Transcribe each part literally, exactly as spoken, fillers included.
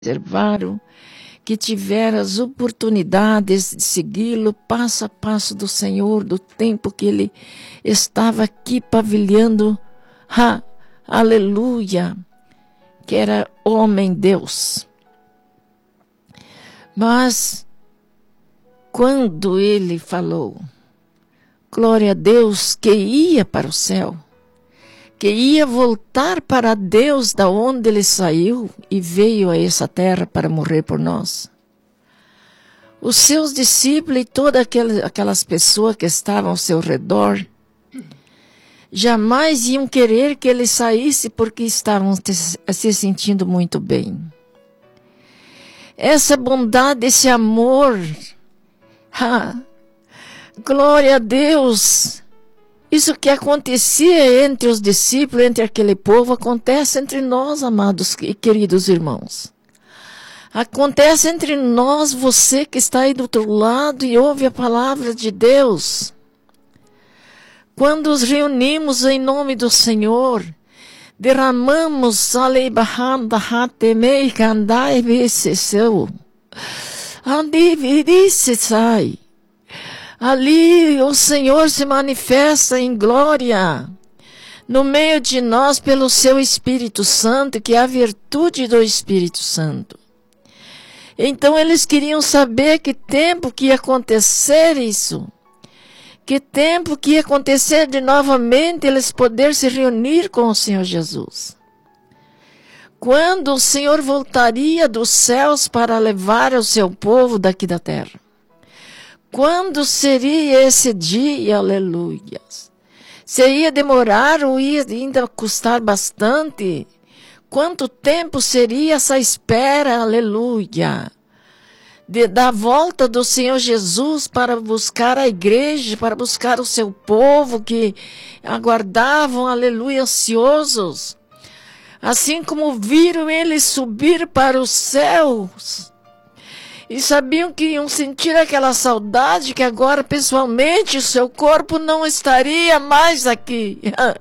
observaram, que tiveram as oportunidades de segui-lo passo a passo do Senhor, do tempo que ele estava aqui pavilhando, ha, aleluia, que era homem-Deus. Mas, quando ele falou, glória a Deus, que ia para o céu, que ia voltar para Deus da onde ele saiu e veio a essa terra para morrer por nós. Os seus discípulos e todas aquelas pessoas que estavam ao seu redor jamais iam querer que ele saísse porque estavam se sentindo muito bem. Essa bondade, esse amor, ah, glória a Deus. Isso que acontecia entre os discípulos, entre aquele povo, acontece entre nós, amados e queridos irmãos. Acontece entre nós, você que está aí do outro lado e ouve a palavra de Deus. Quando nos reunimos em nome do Senhor, derramamos aleibahanda hatemei kandai veseseu. Andividice sai. Ali o Senhor se manifesta em glória no meio de nós pelo seu Espírito Santo, que é a virtude do Espírito Santo. Então eles queriam saber que tempo que ia acontecer isso, que tempo que ia acontecer de novamente eles poder se reunir com o Senhor Jesus. Quando o Senhor voltaria dos céus para levar o seu povo daqui da terra. Quando seria esse dia, aleluia? Seria demorar ou ia ainda custar bastante? Quanto tempo seria essa espera, aleluia? De, da volta do Senhor Jesus para buscar a igreja, para buscar o seu povo que aguardavam, aleluia, ansiosos. Assim como viram ele subir para os céus. E sabiam que iam sentir aquela saudade que agora, pessoalmente, o seu corpo não estaria mais aqui.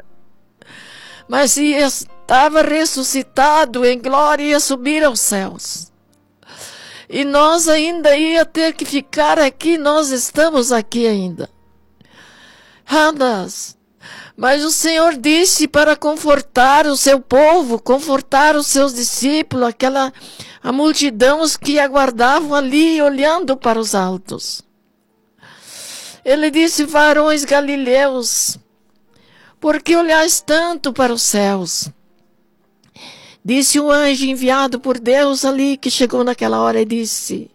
Mas estava ressuscitado em glória e ia subir aos céus. E nós ainda ia ter que ficar aqui, nós estamos aqui ainda. Andas. Mas o Senhor disse para confortar o seu povo, confortar os seus discípulos, aquela a multidão que aguardavam ali, olhando para os altos. Ele disse, varões galileus, por que olhais tanto para os céus? Disse o anjo enviado por Deus ali, que chegou naquela hora e disse,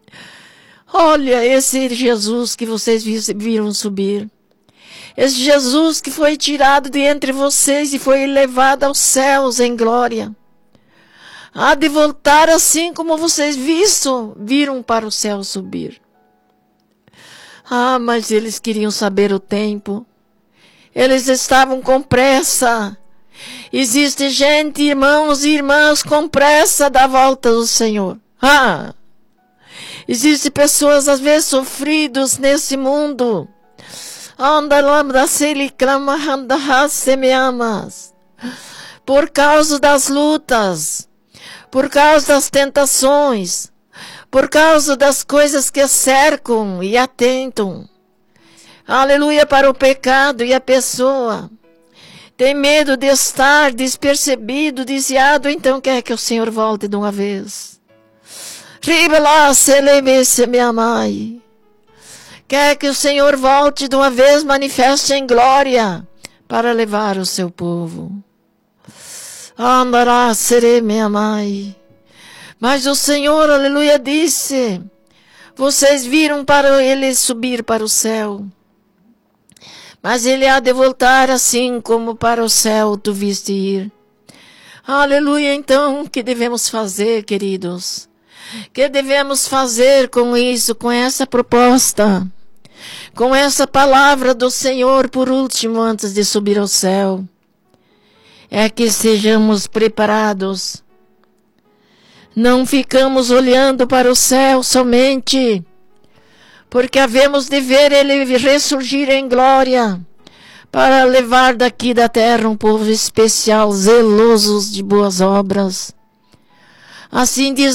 olha esse Jesus que vocês viram subir. Esse Jesus que foi tirado de entre vocês e foi elevado aos céus em glória. Há de voltar assim como vocês viram, viram para o céu subir. Ah, mas eles queriam saber o tempo. Eles estavam com pressa. Existe gente, irmãos e irmãs, com pressa da volta do Senhor. Ah! Existem pessoas, às vezes, sofridas nesse mundo. Por causa das lutas, por causa das tentações, por causa das coisas que cercam e atentam. Aleluia, para o pecado, e a pessoa tem medo de estar despercebido, desviado, então quer que o Senhor volte de uma vez. Ribela, celebesse, minha mãe. Quer que o Senhor volte de uma vez, manifeste em glória, para levar o seu povo. Andará, serei minha mãe. Mas o Senhor, aleluia, disse, vocês viram para ele subir para o céu. Mas ele há de voltar assim como para o céu tu viste ir. Aleluia, então, o que devemos fazer, queridos? O que devemos fazer com isso, com essa proposta? Com essa palavra do Senhor, por último, antes de subir ao céu? É que sejamos preparados. Não ficamos olhando para o céu somente, porque havemos de ver ele ressurgir em glória, para levar daqui da terra um povo especial, zelosos de boas obras. Assim diz